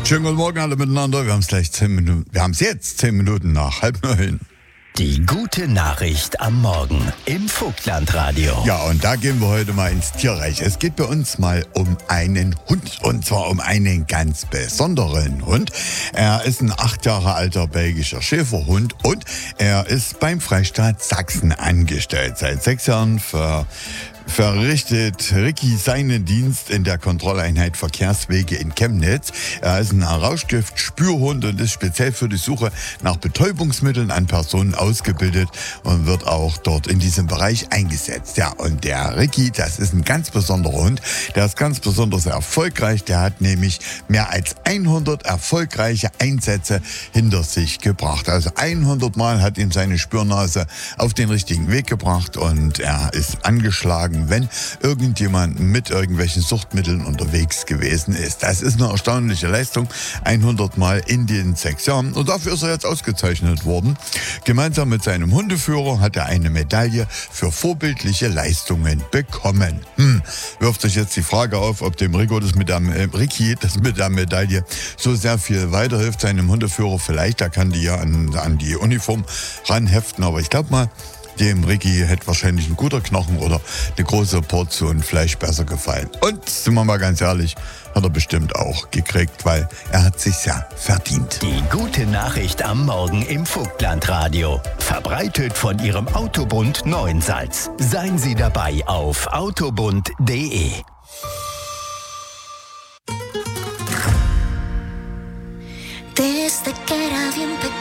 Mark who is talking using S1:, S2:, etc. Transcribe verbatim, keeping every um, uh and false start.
S1: Schönen guten Morgen alle miteinander. Wir haben es gleich zehn Minuten. Wir haben es jetzt zehn Minuten nach halb neun.
S2: Die gute Nachricht am Morgen im Vogtlandradio.
S1: Ja, und da gehen wir heute mal ins Tierreich. Es geht bei uns mal um einen Hund. Und zwar um einen ganz besonderen Hund. Er ist ein acht Jahre alter belgischer Schäferhund und er ist beim Freistaat Sachsen angestellt. Seit sechs Jahren für verrichtet Ricky seinen Dienst in der Kontrolleinheit Verkehrswege in Chemnitz. Er ist ein Rauschgift-Spürhund und ist speziell für die Suche nach Betäubungsmitteln an Personen ausgebildet und wird auch dort in diesem Bereich eingesetzt. Ja, und der Ricky, das ist ein ganz besonderer Hund. Der ist ganz besonders erfolgreich. Der hat nämlich mehr als hundert erfolgreiche Einsätze hinter sich gebracht. Also hundert Mal hat ihm seine Spürnase auf den richtigen Weg gebracht und er ist angeschlagen, wenn irgendjemand mit irgendwelchen Suchtmitteln unterwegs gewesen ist. Das ist eine erstaunliche Leistung, hundert Mal in den sechs Jahren. Und dafür ist er jetzt ausgezeichnet worden. Gemeinsam mit seinem Hundeführer hat er eine Medaille für vorbildliche Leistungen bekommen. Hm, wirft sich jetzt die Frage auf, ob dem Rico das mit der, äh, Ricky das mit der Medaille so sehr viel weiterhilft, seinem Hundeführer vielleicht. Da kann die ja an, an die Uniform ranheften, aber ich glaube mal, dem Ricky hätte wahrscheinlich ein guter Knochen oder eine große Portion Fleisch besser gefallen. Und, sind wir mal ganz ehrlich, hat er bestimmt auch gekriegt, weil er hat sich's ja verdient.
S2: Die gute Nachricht am Morgen im Vogtlandradio. Verbreitet von Ihrem Autobund Neuensalz. Seien Sie dabei auf autobund punkt de.
S3: Desde que era bien pequeña